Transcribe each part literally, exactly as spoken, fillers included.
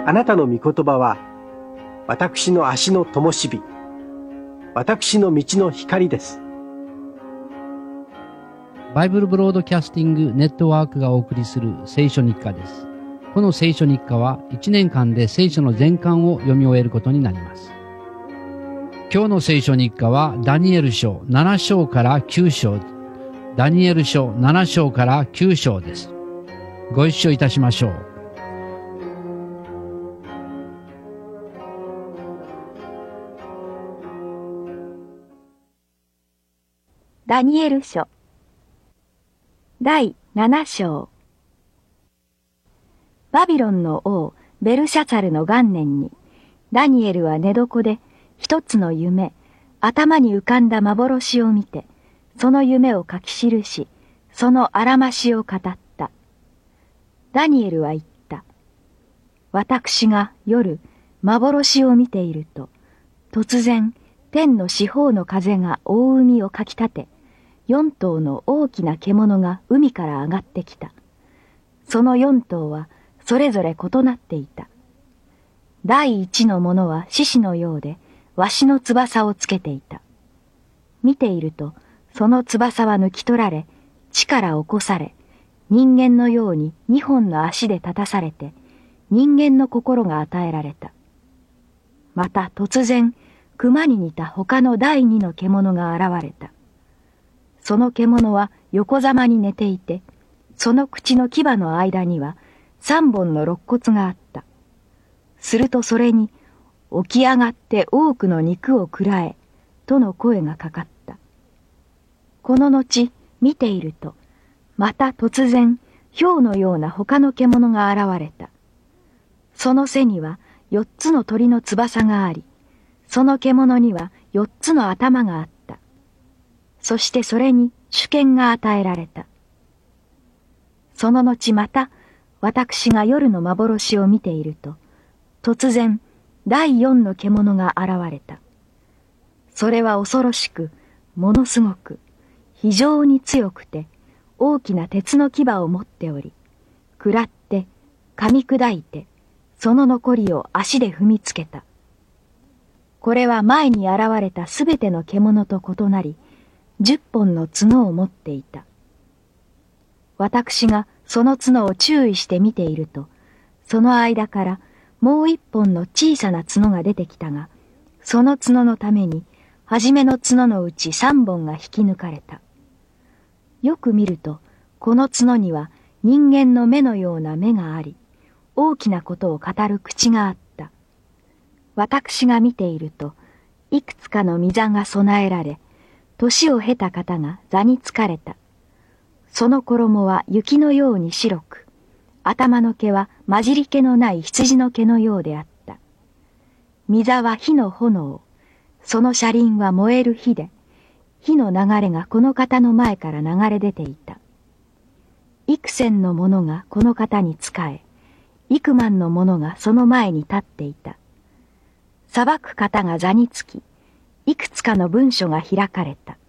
あなたの御言葉は、私の足の灯火、私の道の光です。 バイブルブロードキャスティングネットワークがお送りする聖書日課です。この聖書日課はいちねんかんで聖書の全巻を読み終えることになります。今日の聖書日課はダニエル書なな章からきゅう章、ダニエル書なな章からきゅう章です。ご一緒いたしましょう。 ダニエル書だいなな章。バビロンの王ベルシャツァルの元年に、ダニエルは寝床で一つの夢、頭に浮かんだ幻を見て、その夢を書き記し、そのあらましを語った。ダニエルは言った。私が夜、幻を見ていると、突然、天の四方の風が大海をかき立て、四頭の大きな獣が海から上がってきた。その四頭はそれぞれ異なっていた。第一のものは獅子のようで、わしの翼をつけていた。見ていると、その翼は抜き取られ、地から起こされ、人間のように二本の足で立たされて、人間の心が与えられた。また突然、熊に似た他の第二の獣が現れた。その獣は横ざまに寝ていて、その口の牙の間には三本の肋骨があった。するとそれに、起き上がって多くの肉を食らえ、との声がかかった。この後、見ていると、また突然、豹のような他の獣が現れた。その背には四つの鳥の翼があり、その獣には四つの頭があった。そしてそれに主権が与えられた。その後また、私が夜の幻を見ていると、突然、第四の獣が現れた。それは恐ろしく、ものすごく、非常に強くて、大きな鉄の牙を持っており、食らって、噛み砕いて、その残りを足で踏みつけた。これは前に現れたすべての獣と異なり、十本の角を持っていた。私がその角を注意して見ていると、その間からもう一本の小さな角が出てきたが、その角のために、初めの角のうち三本が引き抜かれた。よく見ると、この角には人間の目のような目があり、大きなことを語る口があった。私が見ていると、いくつかの御座が備えられ、年を経た方が座につかれた。その衣は雪のように白く、頭の毛は混じり気のない羊の毛のようであった。御座は火の炎、その車輪は燃える火で、火の流れがこの方の前から流れ出ていた。幾千の者がこの方に仕え、幾万の者がその前に立っていた。裁く方が座につき、いくつかの文書が開かれた。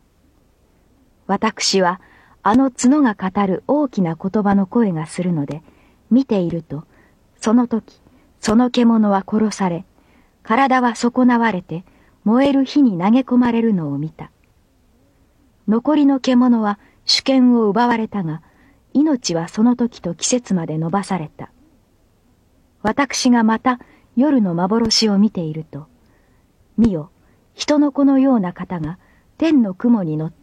私はあの角が語る大きな言葉の声がするので、見ていると、その時、その獣は殺され、体は損なわれて、燃える火に投げ込まれるのを見た。残りの獣は主権を奪われたが、命はその時と季節まで延ばされた。私がまた夜の幻を見ていると、見よ、人の子のような方が天の雲に乗って